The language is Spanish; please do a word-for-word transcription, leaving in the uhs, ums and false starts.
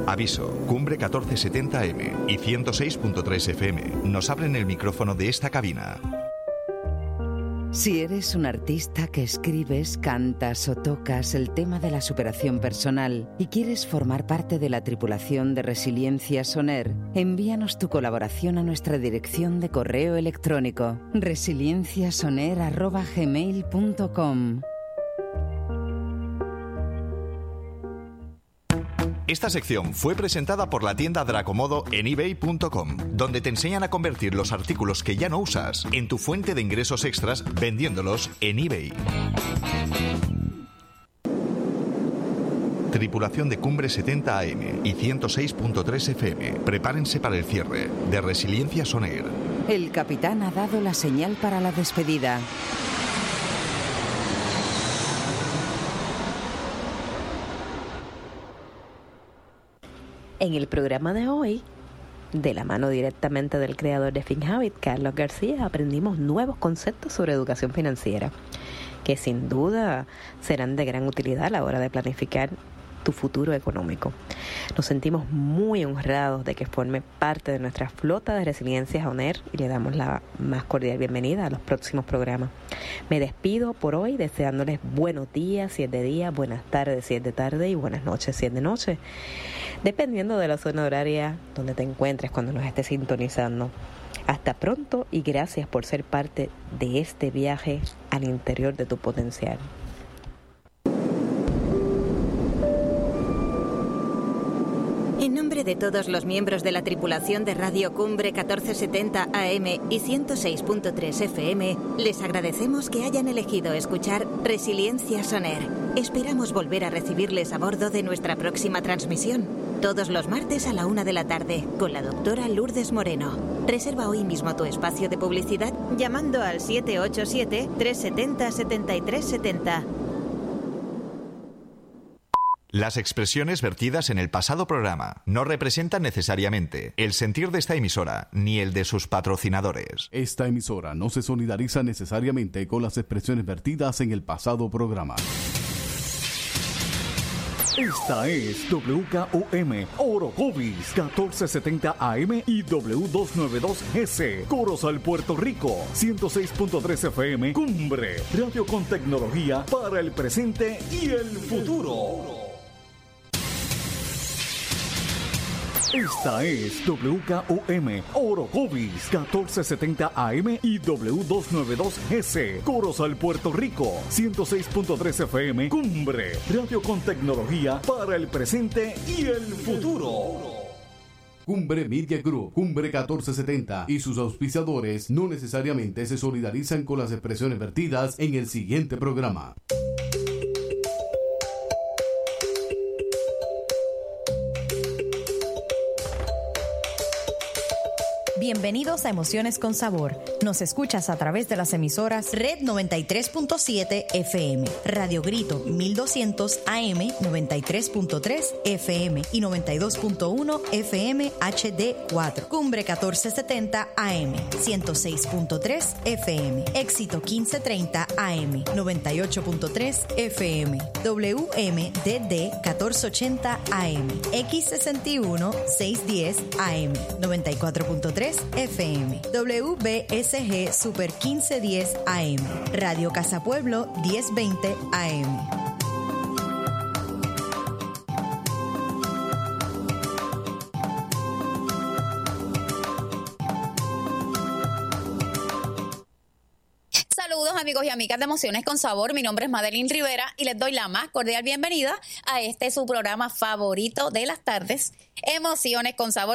Aviso, Cumbre catorce setenta A M y ciento seis punto tres F M nos abren el micrófono de esta cabina. Si eres un artista que escribes, cantas o tocas el tema de la superación personal y quieres formar parte de la tripulación de Resiliencia Soner, envíanos tu colaboración a nuestra dirección de correo electrónico resilienciasoner arroba gmail punto com. Esta sección fue presentada por la tienda Dracomodo en ebay punto com, donde te enseñan a convertir los artículos que ya no usas en tu fuente de ingresos extras vendiéndolos en eBay. Tripulación de Cumbre setenta A M y ciento seis punto tres F M, prepárense para el cierre de Resiliencia Soner. El capitán ha dado la señal para la despedida. En el programa de hoy, de la mano directamente del creador de FinHabit, Carlos García, aprendimos nuevos conceptos sobre educación financiera, que sin duda serán de gran utilidad a la hora de planificar tu futuro económico. Nos sentimos muy honrados de que forme parte de nuestra flota de Resiliencia Soner y le damos la más cordial bienvenida a los próximos programas. Me despido por hoy deseándoles buenos días si es de día, buenas tardes si es de tarde y buenas noches si es de noche, dependiendo de la zona horaria donde te encuentres cuando nos estés sintonizando. Hasta pronto y gracias por ser parte de este viaje al interior de tu potencial. En nombre de todos los miembros de la tripulación de Radio Cumbre catorce setenta A M y ciento seis punto tres F M, les agradecemos que hayan elegido escuchar Resiliencia Soner. Esperamos volver a recibirles a bordo de nuestra próxima transmisión, todos los martes a la una de la tarde, con la doctora Lourdes Moreno. Reserva hoy mismo tu espacio de publicidad llamando al siete ocho siete, tres siete cero, siete tres siete cero. Las expresiones vertidas en el pasado programa no representan necesariamente el sentir de esta emisora ni el de sus patrocinadores. Esta emisora no se solidariza necesariamente con las expresiones vertidas en el pasado programa. Esta es W K O M Orocovis catorce setenta A M y W doscientos noventa y dos G C Corozal, Puerto Rico, ciento seis punto tres F M Cumbre, radio con tecnología para el presente y el futuro. Esta es W K O M Orocovis catorce setenta A M y W doscientos noventa y dos G C Corozal, Puerto Rico, ciento seis punto tres F M Cumbre, radio con tecnología para el presente y el futuro. Cumbre Media Group, Cumbre catorce setenta y sus auspiciadores no necesariamente se solidarizan con las expresiones vertidas en el siguiente programa. Bienvenidos a Emociones con Sabor. Nos escuchas a través de las emisoras Red noventa y tres punto siete F M, Radio Grito mil doscientos A M, noventa y tres punto tres F M y noventa y dos punto uno F M H D cuatro. Cumbre catorce setenta A M, ciento seis punto tres F M. Éxito quince treinta A M, noventa y ocho punto tres F M. W M D D catorce ochenta A M, X sesenta y uno seiscientos diez A M, noventa y cuatro punto tres F M, W B S G Super quince diez A M, Radio Casa Pueblo diez veinte A M. Saludos amigos y amigas de Emociones con Sabor, mi nombre es Madeline Rivera y les doy la más cordial bienvenida a este su programa favorito de las tardes, Emociones con Sabor.